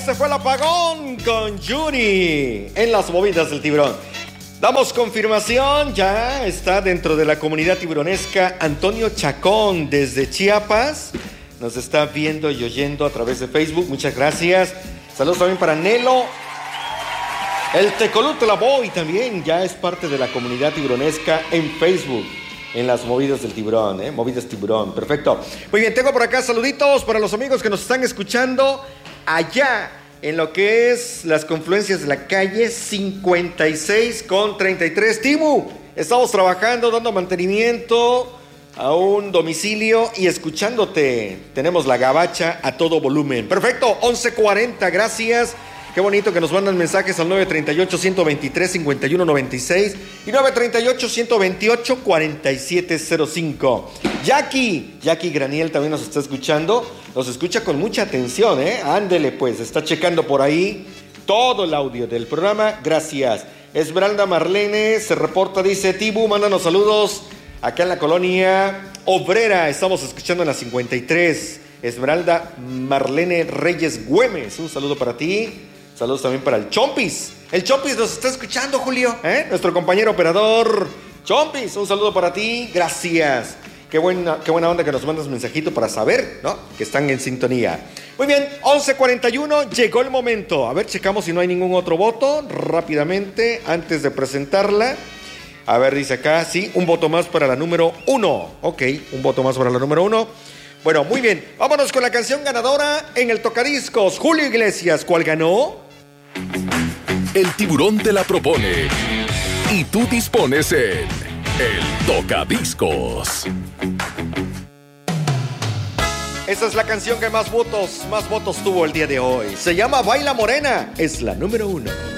Se fue el apagón con Yuri en las movidas del tiburón. Damos confirmación, ya está dentro de la comunidad tiburonesca Antonio Chacón desde Chiapas. Nos está viendo y oyendo a través de Facebook. Muchas gracias. Saludos también para Nelo. El Tecolote La Boy también ya es parte de la comunidad tiburonesca en Facebook. En las movidas del tiburón, movidas tiburón, perfecto. Muy bien, tengo por acá saluditos para los amigos que nos están escuchando allá en lo que es las confluencias de la calle 56 con 33. Tibu, estamos trabajando, dando mantenimiento a un domicilio y escuchándote. Tenemos la gabacha a todo volumen. Perfecto, 11:40, gracias. Qué bonito que nos mandan mensajes al 938-123-5196 y 938-128-4705. Jackie Graniel también nos está escuchando. Nos escucha con mucha atención, Ándele pues, está checando por ahí todo el audio del programa. Gracias. Esmeralda Marlene se reporta, dice: Tibu, mándanos saludos acá en la colonia obrera. Estamos escuchando en la 53. Esmeralda Marlene Reyes Güemes, un saludo para ti. Saludos también para el Chompis. El Chompis nos está escuchando, Julio, nuestro compañero operador. Chompis, un saludo para ti. Gracias. Qué buena onda que nos mandas mensajito para saber, ¿no?, que están en sintonía. Muy bien, 11:41, llegó el momento. A ver, checamos si no hay ningún otro voto rápidamente antes de presentarla. A ver, dice acá, sí, un voto más para la número 1. Ok, un voto más para la número 1. Bueno, muy bien, vámonos con la canción ganadora en el tocadiscos. Julio Iglesias, ¿cuál ganó? El tiburón te la propone y tú dispones en el tocadiscos. Esa es la canción que más votos tuvo el día de hoy. Se llama Baila Morena, es la número 1.